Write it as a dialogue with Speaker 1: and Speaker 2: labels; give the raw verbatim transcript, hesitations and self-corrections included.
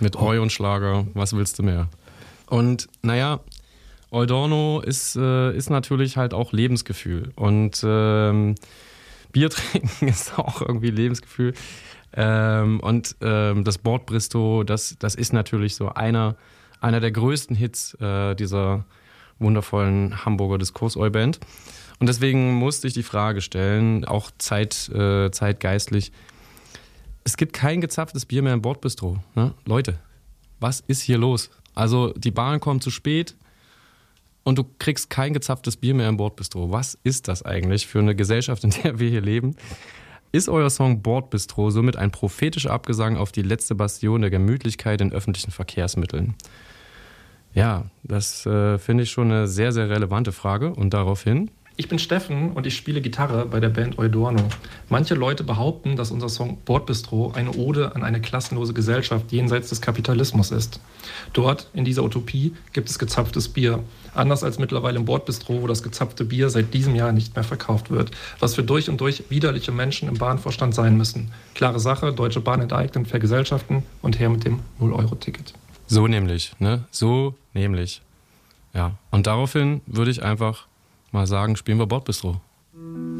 Speaker 1: Mit
Speaker 2: Oh.
Speaker 1: Eu und Schlager, was willst du mehr? Und naja, Eudorno ist, äh, ist natürlich halt auch Lebensgefühl. Und ähm, Bier trinken ist auch irgendwie Lebensgefühl. Ähm, und ähm, das Bordbistro, das, das ist natürlich so einer, einer der größten Hits äh, dieser wundervollen Hamburger Diskurs-Eu-Band. Und deswegen musste ich die Frage stellen, auch zeit, äh, zeitgeistlich, es gibt kein gezapftes Bier mehr im Bordbistro. Ne? Leute, was ist hier los? Also die Bahn kommt zu spät und du kriegst kein gezapftes Bier mehr im Bordbistro. Was ist das eigentlich für eine Gesellschaft, in der wir hier leben? Ist euer Song Bordbistro somit ein prophetischer Abgesang auf die letzte Bastion der Gemütlichkeit in öffentlichen Verkehrsmitteln? Ja, das äh, finde ich schon eine sehr, sehr relevante Frage. Und daraufhin...
Speaker 2: Ich bin Steffen und ich spiele Gitarre bei der Band Eudorno. Manche Leute behaupten, dass unser Song Bordbistro eine Ode an eine klassenlose Gesellschaft jenseits des Kapitalismus ist. Dort, in dieser Utopie, gibt es gezapftes Bier. Anders als mittlerweile im Bordbistro, wo das gezapfte Bier seit diesem Jahr nicht mehr verkauft wird. Was für durch und durch widerliche Menschen im Bahnvorstand sein müssen. Klare Sache, Deutsche Bahn enteignen, vergesellschaften und her mit dem null Euro Ticket.
Speaker 1: So nämlich, ne? So nämlich. Ja, und daraufhin würde ich einfach mal sagen, spielen wir Bordbistro.